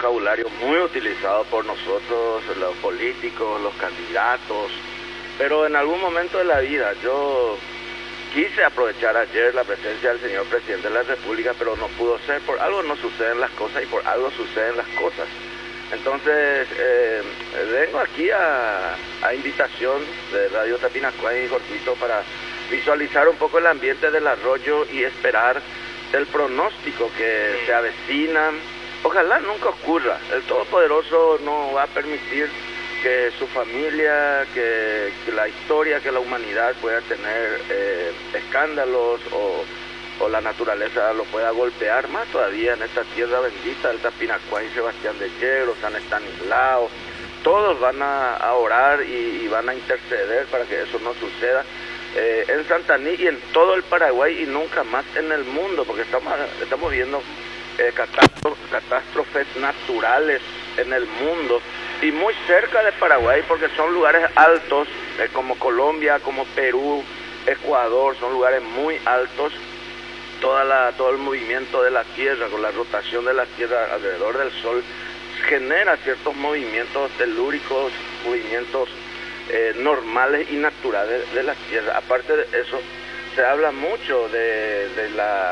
vocabulario muy utilizado por nosotros, los políticos, los candidatos, pero en algún momento de la vida yo quise aprovechar ayer la presencia del señor presidente de la República, pero no pudo ser. Por algo no suceden las cosas y por algo suceden las cosas. Entonces, vengo aquí a invitación de Radio Tapinacuay y Jorquito para visualizar un poco el ambiente del arroyo y esperar el pronóstico que se avecina. Ojalá nunca ocurra. El Todopoderoso no va a permitir que su familia, que la historia, que la humanidad pueda tener escándalos o la naturaleza lo pueda golpear más todavía en esta tierra bendita del Tapinacuay, Sebastián de Yero, San Estanislao. Todos van a orar y van a interceder para que eso no suceda en Santaní y en todo el Paraguay y nunca más en el mundo, porque estamos viendo catástrofes naturales en el mundo y muy cerca de Paraguay, porque son lugares altos, como Colombia, como Perú, Ecuador, son lugares muy altos. Todo el movimiento de la Tierra, con la rotación de la Tierra alrededor del Sol, genera ciertos movimientos telúricos, movimientos normales y naturales de la Tierra. Aparte de eso, se habla mucho del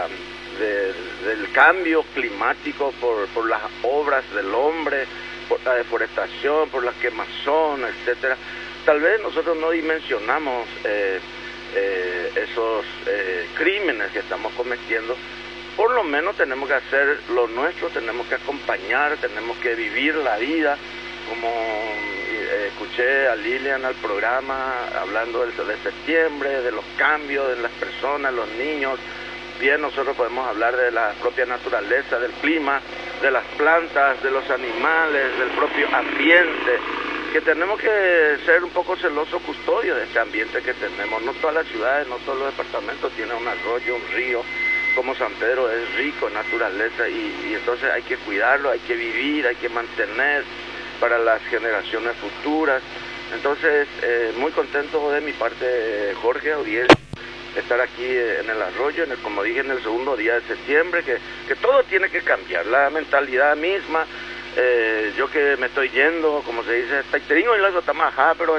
cambio climático por las obras del hombre, por la deforestación, por la quemazón, etcétera. Tal vez nosotros no dimensionamos esos crímenes que estamos cometiendo. Por lo menos tenemos que hacer lo nuestro, tenemos que acompañar, tenemos que vivir la vida, como escuché a Lilian al programa hablando de septiembre, de los cambios en las personas, los niños. Bien, nosotros podemos hablar de la propia naturaleza, del clima, de las plantas, de los animales, del propio ambiente, que tenemos que ser un poco celosos custodios de este ambiente que tenemos. No todas las ciudades, no todos los departamentos tienen un arroyo, un río, como San Pedro es rico en naturaleza y entonces hay que cuidarlo, hay que vivir, hay que mantener para las generaciones futuras. Entonces, muy contento de mi parte, Jorge, audiencia, estar aquí en el arroyo, como dije, en el segundo día de septiembre, que todo tiene que cambiar, la mentalidad misma. Yo que me estoy yendo, como se dice, pero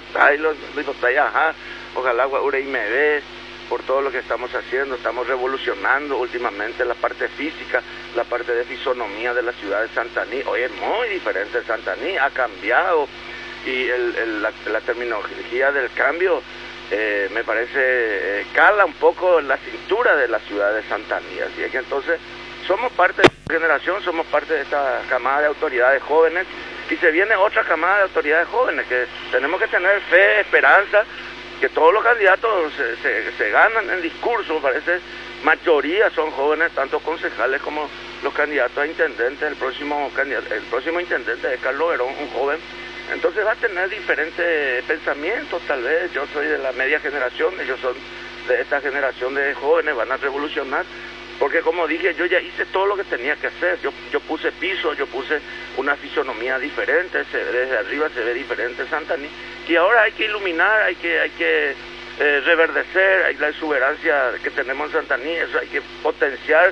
ojalá y me ve por todo lo que estamos haciendo. Estamos revolucionando últimamente la parte física, la parte de fisonomía de la ciudad de Santaní. Hoy es muy diferente Santaní, ha cambiado y la terminología del cambio me parece cala un poco en la cintura de la ciudad de Santaní. Así es que entonces somos parte de esta generación, somos parte de esta camada de autoridades jóvenes y se viene otra camada de autoridades jóvenes que tenemos que tener fe, esperanza, que todos los candidatos se ganan en discurso, parece mayoría son jóvenes, tanto concejales como los candidatos a intendentes. El próximo intendente es Carlos Verón, un joven, entonces va a tener diferentes pensamientos. Tal vez yo soy de la media generación, ellos son de esta generación de jóvenes, van a revolucionar, porque como dije, yo ya hice todo lo que tenía que hacer. Yo puse piso, yo puse una fisonomía diferente, desde arriba se ve diferente Santaní, y ahora hay que iluminar, hay que reverdecer, hay la exuberancia que tenemos en Santaní, eso hay que potenciar,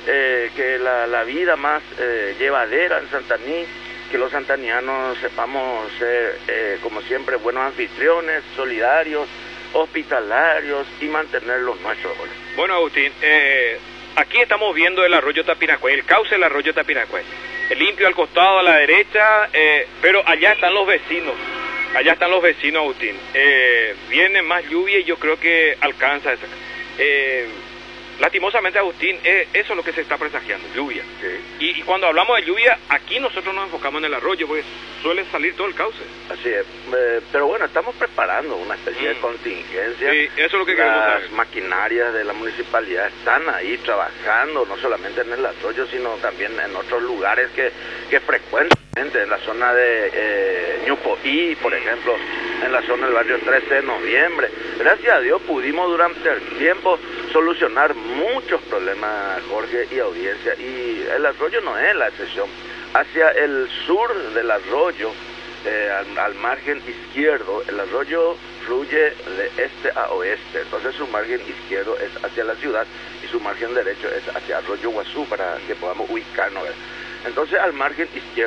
que la vida más llevadera en Santaní, que los santanianos sepamos ser, como siempre, buenos anfitriones, solidarios, hospitalarios y mantener los nuestros. Bueno, Agustín, aquí estamos viendo el arroyo Tapinacuay, el cauce del arroyo Tapinacuay, limpio al costado, a la derecha, pero allá están los vecinos, Agustín. Viene más lluvia y yo creo que alcanza esa. Lastimosamente, Agustín, eso es lo que se está presagiando, lluvia. Sí. Y cuando hablamos de lluvia, aquí nosotros nos enfocamos en el arroyo, porque suele salir todo el cauce. Así es, pero bueno, estamos preparando una especie de contingencia. Sí, eso es lo que queremos saber. Las maquinarias de la municipalidad están ahí trabajando, no solamente en el arroyo, sino también en otros lugares que frecuentemente, en la zona de Ñupoí, por ejemplo, en la zona del barrio 13 de noviembre. Gracias a Dios pudimos durante el tiempo solucionar muchos problemas, Jorge y audiencia, y el arroyo no es la excepción. Hacia el sur del arroyo, al margen izquierdo, el arroyo fluye de este a oeste, entonces su margen izquierdo es hacia la ciudad y su margen derecho es hacia Arroyo Guazú, para que podamos ubicarnos. Entonces al margen izquierdo